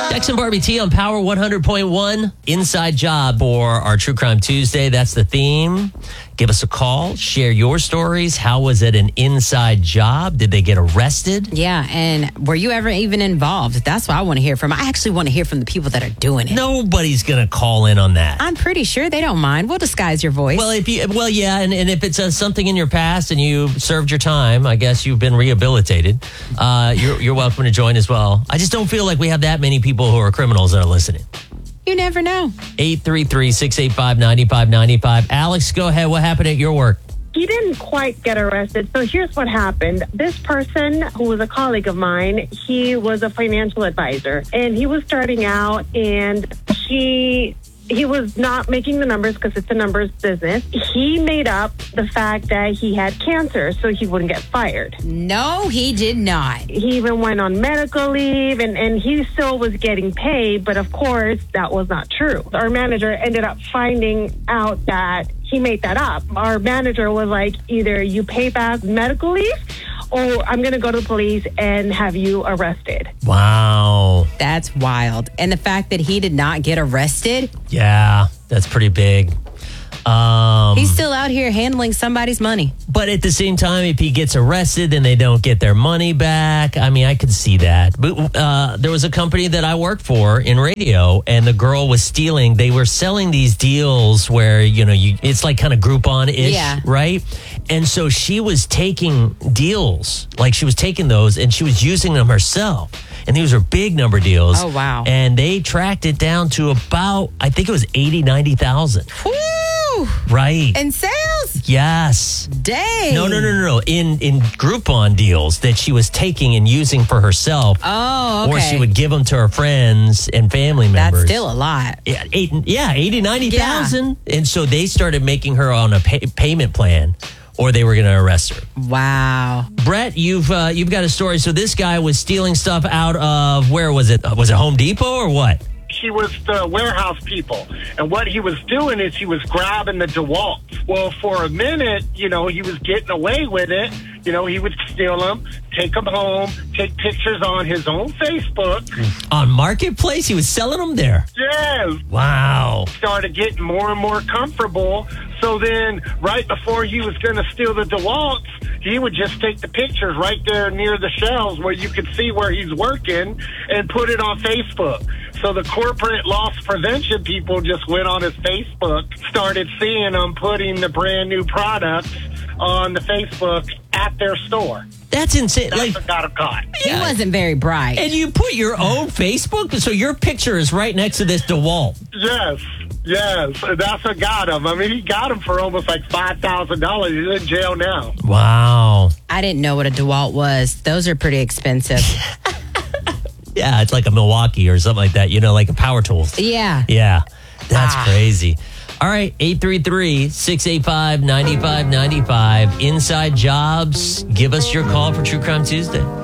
Dex and Barbie T on Power 100.1. Inside Job for our True Crime Tuesday. That's the theme. Give us a call. Share your stories. How was it an inside job? Did they get arrested? Yeah, and were you ever even involved? That's what I want to hear from. I actually want to hear from the people that are doing it. Nobody's going to call in on that. I'm pretty sure they don't mind. We'll disguise your voice. Well, yeah, and if it's something in your past and you served your time, I guess you've been rehabilitated. You're welcome to join as well. I just don't feel like we have that many people who are criminals that are listening. You never know. 833-685-9595. Alex, go ahead. What happened at your work? He didn't quite get arrested. So here's what happened. This person, who was a colleague of mine, he was a financial advisor. And he was starting out, and he was not making the numbers because it's a numbers business. He made up the fact that he had cancer so he wouldn't get fired. No, he did not. He even went on medical leave, and he still was getting paid. But, of course, that was not true. Our manager ended up finding out that he made that up. Our manager was like, either you pay back medical leave or I'm going to go to the police and have you arrested. Wow. That's wild. And the fact that he did not get arrested. Yeah, that's pretty big. He's still out here handling somebody's money. But at the same time, if he gets arrested and they don't get their money back, I mean, I could see that. But there was a company that I worked for in radio, and the girl was stealing. They were selling these deals where, it's like kind of Groupon-ish, yeah, right? And so she was taking deals, like she was taking those, and she was using them herself. And these were big number deals. Oh, wow. And they tracked it down to about, I think it was 80,000-90,000. Woo! Right. In sales? Yes. Dang. No. In Groupon deals that she was taking and using for herself. Oh, okay. Or she would give them to her friends and family members. That's still a lot. Yeah, 90,000. And so they started making her on a payment plan, or they were going to arrest her. Wow. Brett, you've got a story. So this guy was stealing stuff out of, where was it? Was it Home Depot or what? He was the warehouse people. And what he was doing is he was grabbing the DeWalt. Well, for a minute, he was getting away with it. He would steal them, take them home, take pictures on his own Facebook. On Marketplace? He was selling them there? Yes. Wow. Started getting more and more comfortable. So then, right before he was going to steal the DeWalts, he would just take the pictures right there near the shelves where you could see where he's working and put it on Facebook. So the corporate loss prevention people just went on his Facebook, started seeing him putting the brand new products on the Facebook at their store. That's insane. That's what got him caught. He wasn't very bright. And you put your own Facebook? So your picture is right next to this DeWalt. Yes. That's what got him. I mean, he got him for almost like $5,000. He's in jail now. Wow. I didn't know what a DeWalt was. Those are pretty expensive. Yeah, it's like a Milwaukee or something like that, like a Power Tools. Yeah. Yeah, that's crazy. All right, 833-685-9595. Inside Jobs. Give us your call for True Crime Tuesday.